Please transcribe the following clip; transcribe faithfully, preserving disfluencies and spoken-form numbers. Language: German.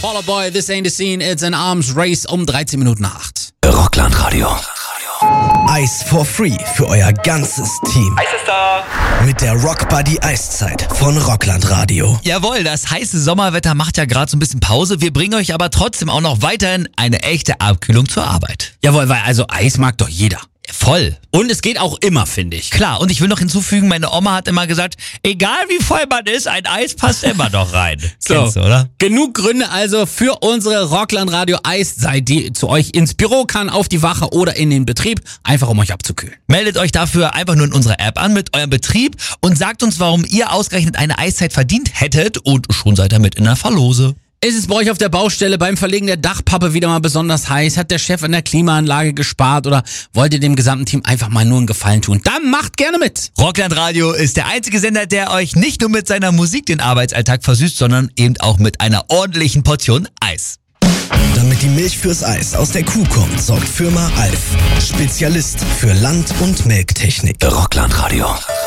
Fall Out Boy, This Ain't the Scene, It's an Arms Race um dreizehn Minuten nach acht. Rockland Radio. Eis for free für euer ganzes Team. Eis ist da. Mit der Rock Buddy Eiszeit von Rockland Radio. Jawohl, das heiße Sommerwetter macht ja gerade so ein bisschen Pause. Wir bringen euch aber trotzdem auch noch weiterhin eine echte Abkühlung zur Arbeit. Jawohl, weil also Eis mag doch jeder. Voll. Und es geht auch immer, finde ich. Klar, und ich will noch hinzufügen, meine Oma hat immer gesagt, egal wie voll man ist, ein Eis passt immer noch rein. So, Kennst du, oder? Genug Gründe also für unsere Rockland Radio Eiszeit, die zu euch ins Büro kann, auf die Wache oder in den Betrieb, einfach um euch abzukühlen. Meldet euch dafür einfach nur in unserer App an mit eurem Betrieb und sagt uns, warum ihr ausgerechnet eine Eiszeit verdient hättet und schon seid ihr mit in der Verlose. Ist es bei euch auf der Baustelle beim Verlegen der Dachpappe wieder mal besonders heiß? Hat der Chef an der Klimaanlage gespart oder wollt ihr dem gesamten Team einfach mal nur einen Gefallen tun? Dann macht gerne mit! Rockland Radio ist der einzige Sender, der euch nicht nur mit seiner Musik den Arbeitsalltag versüßt, sondern eben auch mit einer ordentlichen Portion Eis. Damit die Milch fürs Eis aus der Kuh kommt, sorgt Firma Alf. Spezialist für Land- und Melktechnik. Rockland Radio.